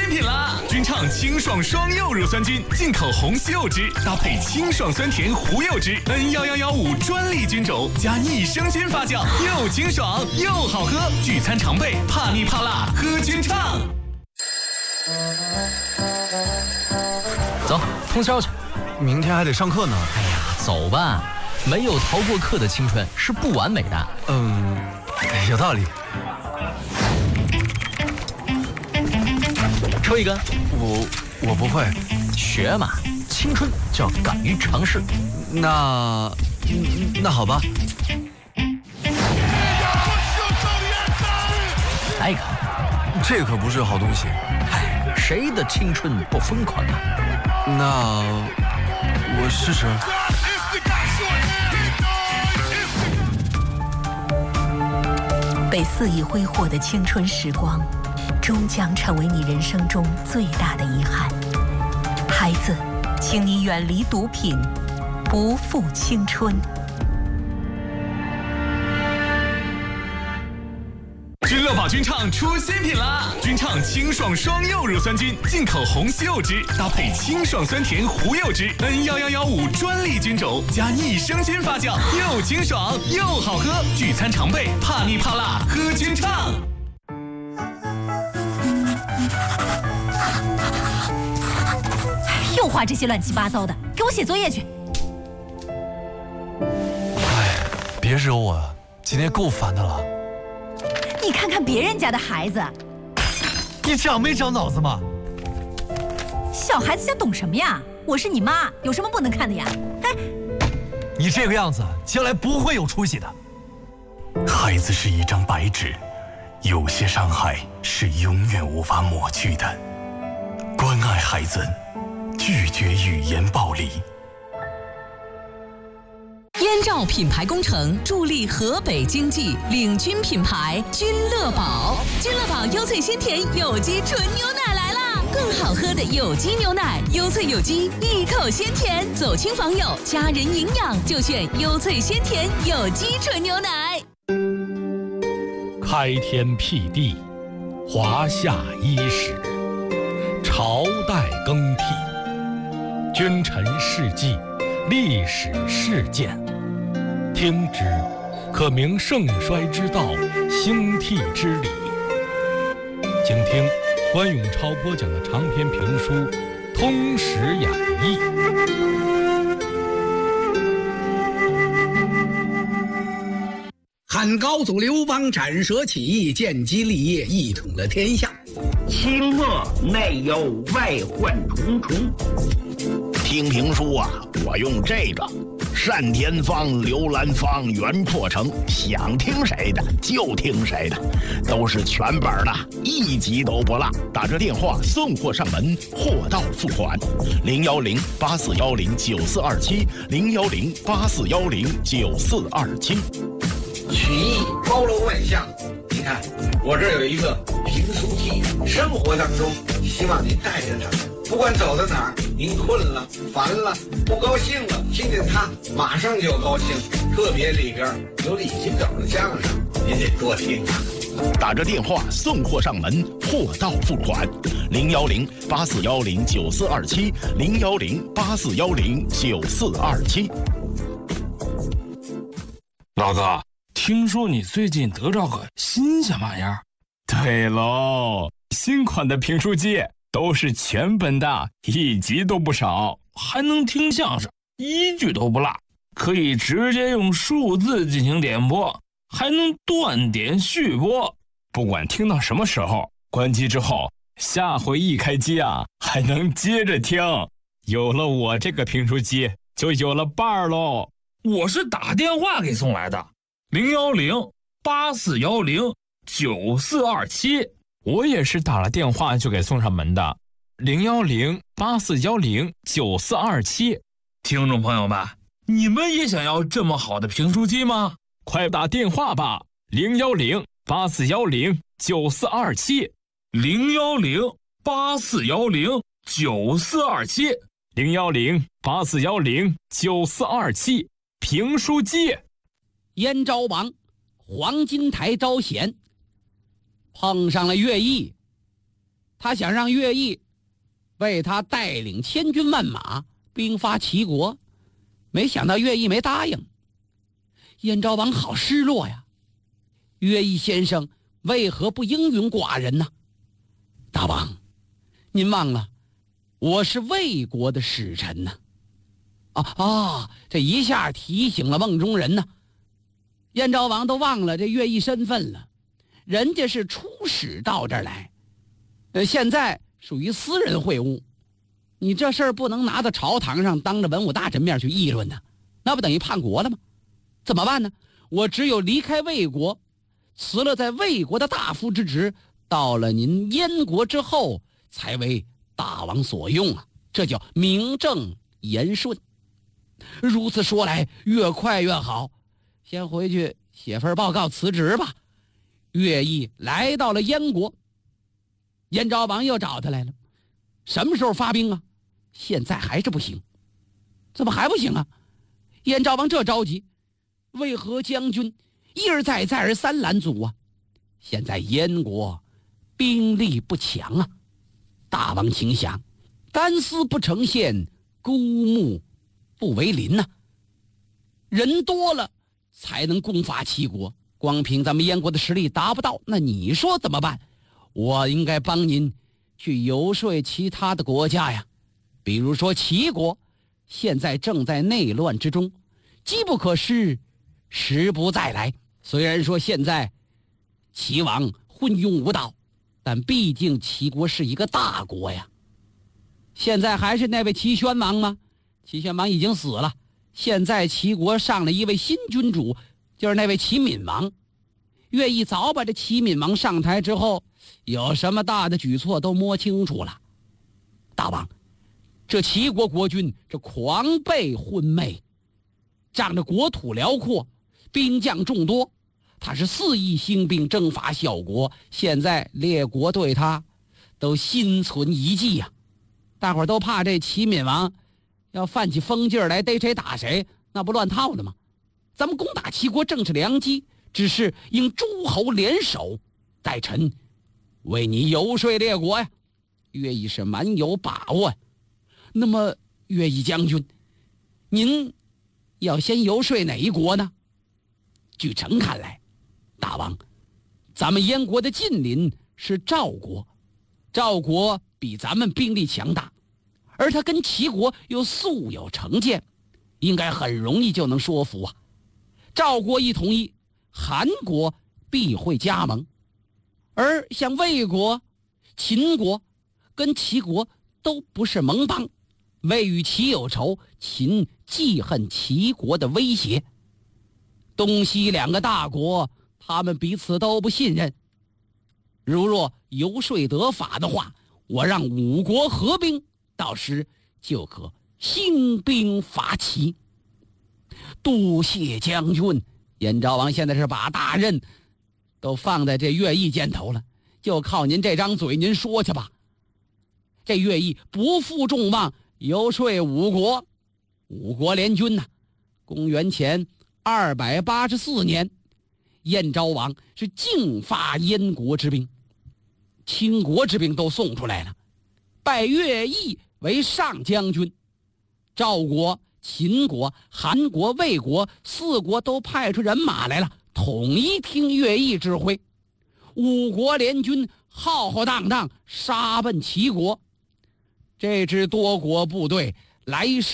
新品啦！君畅清爽双柚乳酸菌，进口红西柚汁，搭配清爽酸甜胡柚汁 ，N11115专利菌种，加益生菌发酵，又清爽又好喝。聚餐常备，怕腻怕辣，喝君畅。 走，通宵去。 明天还得上课呢。 哎呀，走吧。没有逃过课的青春是不完美的。 有道理。 抽一根。 我不会。 学嘛，青春就要敢于尝试。 那好吧。 来一个。 这可不是好东西。 哎，谁的青春不疯狂啊？ 那我试试。 被肆意挥霍的青春时光，终将成为你人生中最大的遗憾。孩子，请你远离毒品，不负青春。 君乐宝君畅出新品啦！君畅清爽双柚乳酸菌，进口红西柚汁，搭配清爽酸甜胡柚汁 ，N11115专利菌种，加益生菌发酵，又清爽又好喝。聚餐常备，怕腻怕辣，喝君畅。 又画这些乱七八糟的，给我写作业去。 别惹我了，今天够烦的了。 你看看别人家的孩子， 你长没长脑子吗？ 小孩子家懂什么呀？我是你妈，有什么不能看的呀？哎， 你这个样子，将来不会有出息的。 孩子是一张白纸，有些伤害是永远无法抹去的。关爱孩子，拒绝语言暴力。 燕赵品牌工程助力河北经济，领军品牌君乐宝。君乐宝优萃鲜甜有机纯牛奶来啦！更好喝的有机牛奶，优萃有机，一口鲜甜。走亲访友，家人营养就选优萃鲜甜有机纯牛奶。 开天辟地，华夏伊始，朝代更替，君臣事迹，历史事件。听之，可明盛衰之道，兴替之理。请听关永超播讲的长篇评书《通史演义》。 汉高祖刘邦斩蛇起义，建基立业，一统了天下。 清末内忧外患重重。 听评书啊，我用这个单田芳、刘兰芳、袁阔成，想听谁的就听谁的，都是全本的，一集都不落。打这电话送货上门，货到付款。010-8410-9427，010-8410-9427。 曲艺包罗万象，你看我这有一个评书机，生活当中希望您带着它，不管走到哪儿，您困了、烦了、不高兴了，听见它马上就高兴。特别里边有李金斗的相声，您得多听啊。 打着电话送货上门，货到付款。010-8410-9427，010-8410-9427。 老哥，听说你最近得着个新鲜玩意儿？ 对喽，新款的评书机都是全本的，一集都不少， 还能听相声，一句都不落，可以直接用数字进行点播，还能断点续播。 不管听到什么时候，关机之后，下回一开机啊，还能接着听。有了我这个评书机，就有了伴儿喽。 我是打电话给送来的，010-8410-9427。 我也是打了电话就给送上门的，010-8410-9427。 听众朋友们，你们也想要这么好的评书机吗？ 快打电话吧，010-8410-9427。 010-8410-9427。 010-8410-9427。评书机。 燕昭王黄金台招贤，碰上了乐毅， 他想让乐毅为他带领千军万马兵发齐国，没想到乐毅没答应。燕昭王好失落呀，乐毅先生为何不应允寡人呢？大王，您忘了我是魏国的使臣呢。这一下提醒了梦中人呢。燕昭王都忘了这乐毅身份了，人家是出使到这儿来，现在属于私人会晤，你这事儿不能拿到朝堂上当着文武大臣面去议论呢，那不等于叛国了吗？怎么办呢？我只有离开魏国，辞了在魏国的大夫之职，到了您燕国之后，才为大王所用啊，这叫名正言顺。如此说来，越快越好，先回去写份报告辞职吧。乐毅来到了燕国，燕昭王又找他来了，什么时候发兵啊？现在还是不行。怎么还不行啊？燕昭王这着急，为何将军一而再再而三拦阻啊？现在燕国兵力不强啊，大王请想，干丝不成县，孤木不为林呐。人多了才能攻伐齐国，光凭咱们燕国的实力达不到，那你说怎么办？我应该帮您去游说其他的国家呀，比如说齐国现在正在内乱之中，机不可失，时不再来。虽然说现在齐王昏庸无道，但毕竟齐国是一个大国呀。现在还是那位齐宣王吗？齐宣王已经死了，现在齐国上了一位新君主，就是那位齐闵王。乐毅早把这齐闵王上台之后有什么大的举措都摸清楚了。大王，这齐国国君这狂悖昏昧，仗着国土辽阔，兵将众多，他是肆意兴兵征伐小国，现在列国对他都心存疑忌呀。大伙儿都怕这齐闵王要犯起疯劲儿来，逮谁打谁，那不乱套的吗？咱们攻打齐国正是良机，只是应诸侯联手，待臣为你游说列国呀。乐毅是蛮有把握。那么乐毅将军，您要先游说哪一国呢？据臣看来，大王，咱们燕国的近邻是赵国，赵国比咱们兵力强大，而他跟齐国又素有成见，应该很容易就能说服啊。赵国一同意，韩国必会加盟，而像魏国、秦国跟齐国都不是盟邦，魏与齐有仇，秦记恨齐国的威胁，东西两个大国他们彼此都不信任。如若游说得法的话，我让五国合兵，到时就可兴兵伐齐。多谢将军。燕昭王现在是把大任都放在这乐毅肩头了，就靠您这张嘴，您说去吧。这乐毅不负众望，游说五国联军呐。公元前284年，燕昭王是竞发燕国之兵，倾国之兵都送出来了，拜乐毅为上将军。赵国、秦国、韩国、魏国4国都派出人马来了，统一听乐毅指挥。五国联军浩浩荡荡杀奔齐国。这支多国部队来势